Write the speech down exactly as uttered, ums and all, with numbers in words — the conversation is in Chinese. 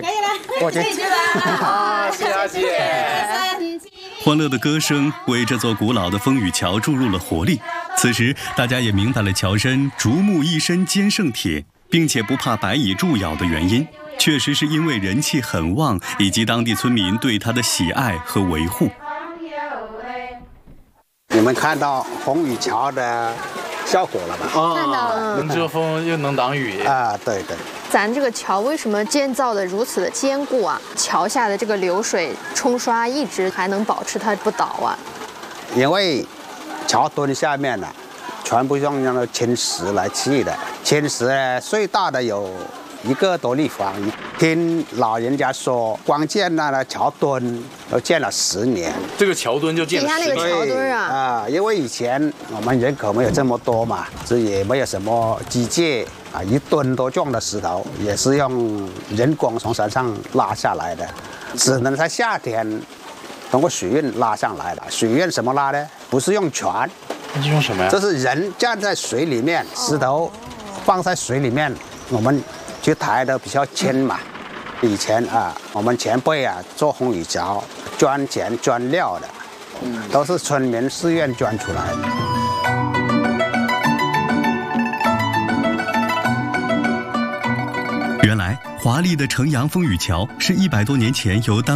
可以了，过去啊，谢谢阿姐。 欢乐的歌声为这座古老的风雨桥注入了活力。此时，大家也明白了桥身竹木一身坚胜铁，并且不怕白蚁蛀咬的原因，确实是因为人气很旺，以及当地村民对它的喜爱和维护。 你们看到风雨桥的效果了吧？ 啊， 看到了能遮风又能挡雨啊，对对。 咱这个桥为什么建造的如此的坚固啊？桥下的这个流水冲刷一直还能保持它不倒啊？ 因为桥墩下面呢、啊，全部用那个青石来砌的，青石呢最大的有一个多立方。听老人家说，光建那个桥墩都建了十年。 这个桥墩就建了十年。 底下那个桥墩啊， 啊，因为以前我们人口没有这么多嘛，这也没有什么机械啊，一吨多重的石头也是用人工从山上拉下来的，只能在夏天通过水运拉上来的。水运什么拉呢？不是用船， 那是用什么呀？ 这是人站在水里面，石头放在水里面，我们去抬的比较轻嘛。以前啊，我们前辈啊做风雨桥，捐钱捐料的，都是村民自愿捐出来的。 原来，华丽的城阳风雨桥是一百多年前由当